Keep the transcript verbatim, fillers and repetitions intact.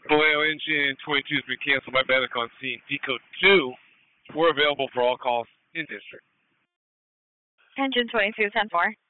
Vallejo Engine twenty-two has been canceled by Medic on scene. Decode two, we're available for all calls in district. Engine twenty-two, ten four.